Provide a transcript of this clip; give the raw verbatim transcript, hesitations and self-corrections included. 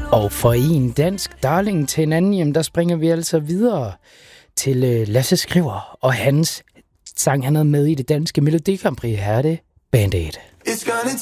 Og for en dansk darling til en anden, jamen der springer vi altså videre til uh, Lasse Skriver og hans sang, han havde med i det danske Melodi Grand Prix. Her er det Band Aid.